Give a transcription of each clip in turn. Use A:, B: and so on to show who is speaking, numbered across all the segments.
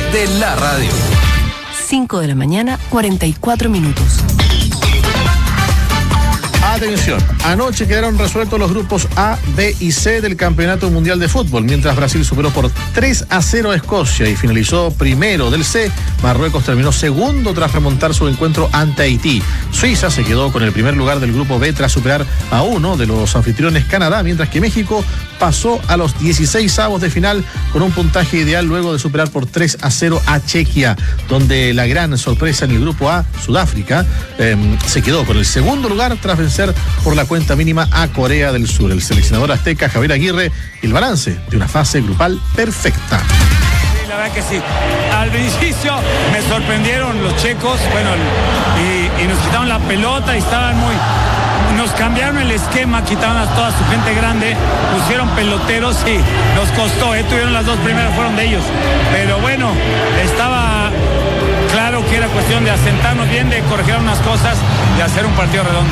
A: de la radio.
B: 5 de la mañana, 44 minutos.
C: Atención, anoche quedaron resueltos los grupos A, B y C del Campeonato Mundial de Fútbol. Mientras Brasil superó por 3-0 a Escocia y finalizó primero del C, Marruecos terminó segundo tras remontar su encuentro ante Haití. Suiza se quedó con el primer lugar del grupo B tras superar a uno de los anfitriones, Canadá, mientras que México pasó a los 16avos de final con un puntaje ideal luego de superar por 3-0 a Chequia, donde la gran sorpresa en el grupo A, Sudáfrica, se quedó con el segundo lugar tras vencer por la cuenta mínima a Corea del Sur. El seleccionador azteca Javier Aguirre, el balance de una fase grupal perfecta.
D: La verdad que sí. Al principio me sorprendieron los checos, bueno, y nos quitaron la pelota y estaban nos cambiaron el esquema, quitaron a toda su gente grande, pusieron peloteros y nos costó, tuvieron las dos primeras, fueron de ellos. Pero bueno, estaba claro que era cuestión de asentarnos bien, de corregir unas cosas, de hacer un partido redondo.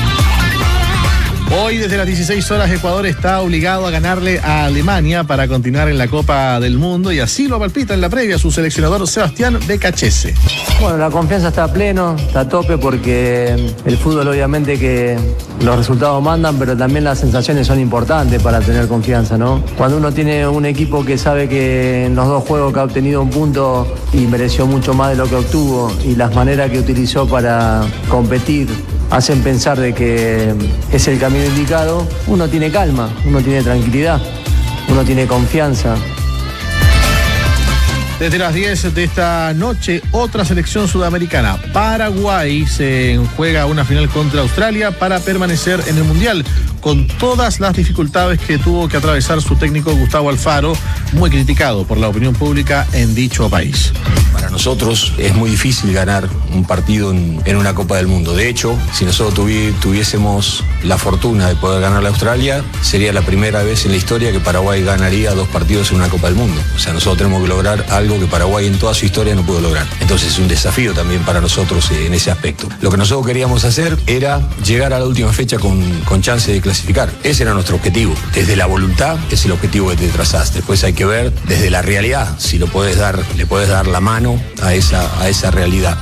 C: Hoy desde las 16 horas Ecuador está obligado a ganarle a Alemania para continuar en la Copa del Mundo y así lo palpita en la previa su seleccionador Sebastián Becachese.
E: Bueno, la confianza está a pleno, está a tope porque el fútbol obviamente que los resultados mandan, pero también las sensaciones son importantes para tener confianza, ¿no? Cuando uno tiene un equipo que sabe que en los dos juegos que ha obtenido un punto y mereció mucho más de lo que obtuvo y las maneras que utilizó para competir hacen pensar de que es el camino indicado, uno tiene calma, uno tiene tranquilidad, uno tiene confianza.
C: Desde las 10 de esta noche, otra selección sudamericana, Paraguay, se juega una final contra Australia para permanecer en el Mundial, con todas las dificultades que tuvo que atravesar su técnico Gustavo Alfaro, muy criticado por la opinión pública en dicho país.
F: Para nosotros es muy difícil ganar un partido en una Copa del Mundo. De hecho, si nosotros tuviésemos la fortuna de poder ganar a Australia, sería la primera vez en la historia que Paraguay ganaría 2 partidos en una Copa del Mundo. O sea, nosotros tenemos que lograr algo que Paraguay en toda su historia no pudo lograr. Entonces es un desafío también para nosotros en ese aspecto. Lo que nosotros queríamos hacer era llegar a la última fecha con chance de clasificar. Ese era nuestro objetivo. Desde la voluntad es el objetivo que te trazaste. Después hay que ver desde la realidad si le puedes dar la mano a esa realidad.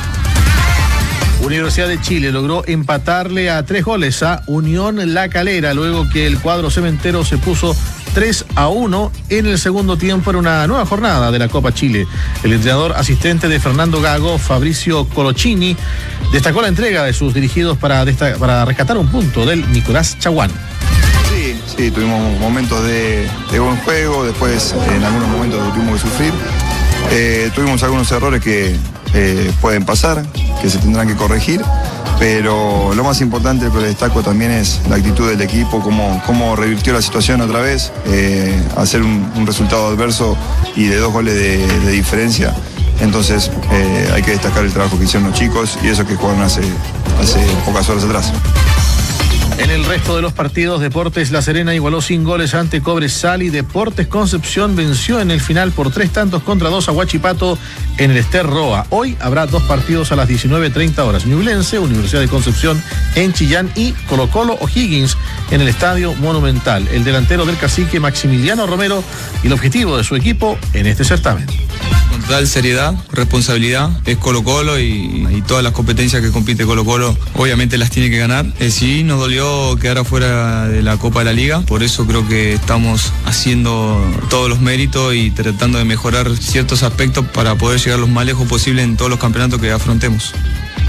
C: Universidad de Chile logró empatarle a 3 goles a Unión La Calera luego que el cuadro cementero se puso 3-1 en el segundo tiempo en una nueva jornada de la Copa Chile. El entrenador asistente de Fernando Gago, Fabricio Colochini, destacó la entrega de sus dirigidos para rescatar un punto del Nicolás Chaguán.
G: Sí, tuvimos momentos de buen juego, después en algunos momentos tuvimos que sufrir. Tuvimos algunos errores que pueden pasar, que se tendrán que corregir, pero lo más importante que le destaco también es la actitud del equipo, cómo revirtió la situación otra vez, hacer un resultado adverso y de 2 goles de diferencia. Entonces hay que destacar el trabajo que hicieron los chicos y eso que jugaron hace pocas horas atrás.
C: En el resto de los partidos, Deportes La Serena igualó sin goles ante Cobresal y Deportes Concepción venció en el final por 3-2 a Huachipato en el Ester Roa. Hoy habrá 2 partidos a las 19:30 horas. Ñublense, Universidad de Concepción en Chillán y Colo-Colo O'Higgins en el Estadio Monumental. El delantero del Cacique, Maximiliano Romero, y el objetivo de su equipo en este certamen.
H: Con total seriedad, responsabilidad, es Colo-Colo y todas las competencias que compite Colo-Colo obviamente las tiene que ganar. Sí, nos dolió quedar afuera de la Copa de la Liga, por eso creo que estamos haciendo todos los méritos y tratando de mejorar ciertos aspectos para poder llegar lo más lejos posible en todos los campeonatos que afrontemos.